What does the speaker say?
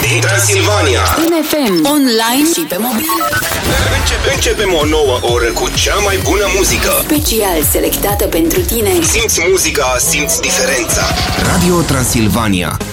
Din Transilvania, în FM, online și pe mobil. Începem o nouă oră cu cea mai bună muzică. Special selectată pentru tine. Simți muzica, simți diferența. Radio Transilvania.